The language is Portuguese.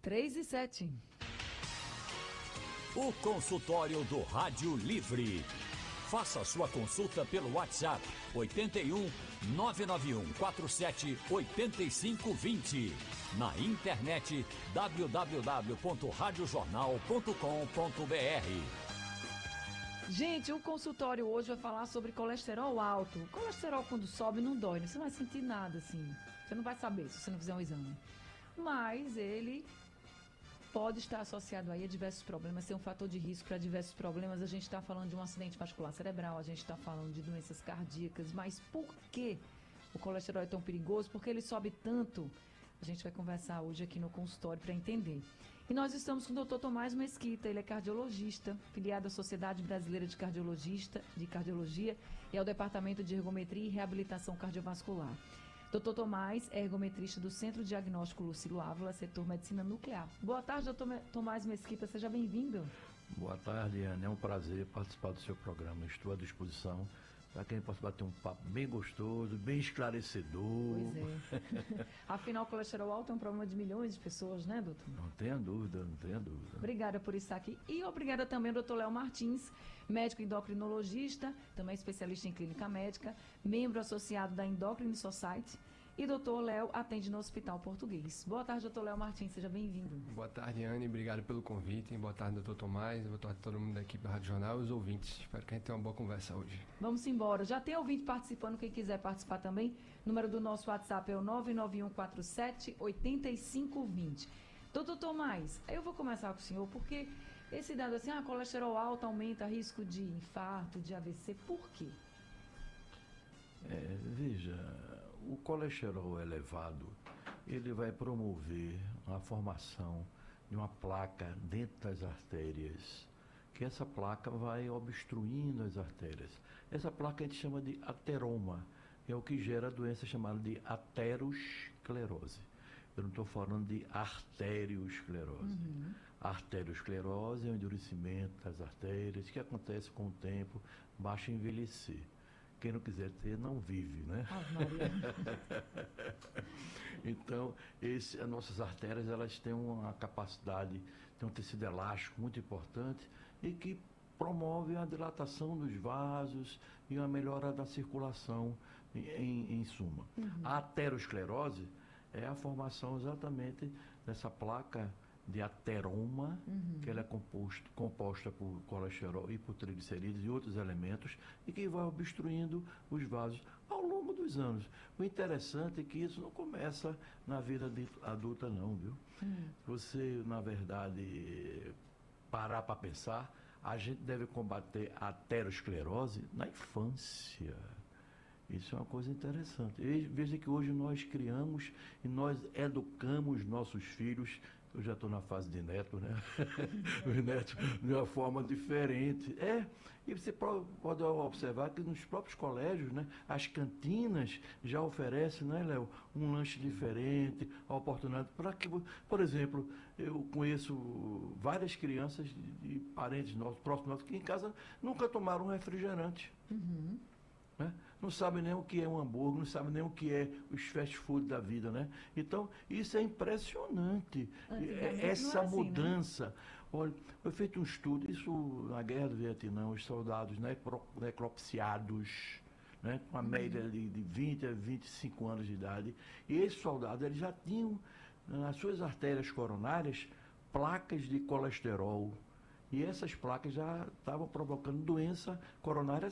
3:07. O consultório do Rádio Livre. Faça sua consulta pelo WhatsApp 81 991 47 8520. Na internet www.radiojornal.com.br. Gente, o consultório hoje vai falar sobre colesterol alto. O colesterol quando sobe não dói, né? Você não vai sentir nada assim. Você não vai saber se você não fizer um exame. Mas ele pode estar associado aí a diversos problemas, ser um fator de risco para diversos problemas. A gente está falando de um acidente vascular cerebral, a gente está falando de doenças cardíacas, mas por que o colesterol é tão perigoso? Por que ele sobe tanto? A gente vai conversar hoje aqui no consultório para entender. E nós estamos com o Dr. Tomás Mesquita, ele é cardiologista, filiado à Sociedade Brasileira de Cardiologia e ao Departamento de Ergometria e Reabilitação Cardiovascular. Dr. Tomás é ergometrista do Centro Diagnóstico Lucilo Ávila, setor Medicina Nuclear. Boa tarde, Dr. Tomás Mesquita, seja bem-vindo. Boa tarde, Ana. É um prazer participar do seu programa. Estou à disposição para quem possa bater um papo bem gostoso, bem esclarecedor. Pois é. Afinal, o colesterol alto é um problema de milhões de pessoas, né, doutor? Não tenha dúvida, não tenha dúvida. Obrigada por estar aqui. E obrigada também ao doutor Léo Martins, médico endocrinologista, também especialista em clínica médica, membro associado da Endocrine Society. E doutor Léo atende no Hospital Português. Boa tarde, doutor Léo Martins, seja bem-vindo. Boa tarde, Anne, obrigado pelo convite. Boa tarde, doutor Tomás, boa tarde a todo mundo da equipe da Rádio Jornal e os ouvintes. Espero que a gente tenha uma boa conversa hoje. Vamos embora. Já tem ouvinte participando, quem quiser participar também. O número do nosso WhatsApp é o 991478520. Doutor Tomás, eu vou começar com o senhor, porque esse dado assim, colesterol alto aumenta risco de infarto, de AVC, por quê? Veja, o colesterol elevado, ele vai promover a formação de uma placa dentro das artérias, que essa placa vai obstruindo as artérias. Essa placa a gente chama de ateroma, é o que gera a doença chamada de aterosclerose. Eu não estou falando de arteriosclerose. A arteriosclerose é o endurecimento das artérias, que acontece com o tempo, basta envelhecer. Quem não quiser ter, não vive, né? Então, as nossas artérias, elas têm uma capacidade, têm um tecido elástico muito importante e que promove a dilatação dos vasos e a melhora da circulação em suma. A aterosclerose é a formação exatamente dessa placa de ateroma, que ela é composta por colesterol e por triglicerídeos e outros elementos, e que vai obstruindo os vasos ao longo dos anos. O interessante é que isso não começa na vida adulta não, viu? Você, na verdade, parar para pensar, a gente deve combater a aterosclerose na infância. Isso é uma coisa interessante. Veja que hoje nós criamos e nós educamos nossos filhos. Eu já estou na fase de neto, né? Os netos de uma forma diferente. E você pode observar que nos próprios colégios, né, as cantinas já oferecem, né, Léo, um lanche diferente, a oportunidade para que, por exemplo, eu conheço várias crianças de parentes nossos, próximos nossos, que em casa nunca tomaram um refrigerante. Né? Não sabem nem o que é um hambúrguer, não sabem nem o que é os fast food da vida, né? Então, isso é impressionante, essa mudança. Né? Olha, foi feito um estudo, isso na Guerra do Vietnã, os soldados necropsiados, né, com a média de 20 a 25 anos de idade, e esses soldados eles já tinham nas suas artérias coronárias placas de colesterol, e essas placas já estavam provocando doença coronária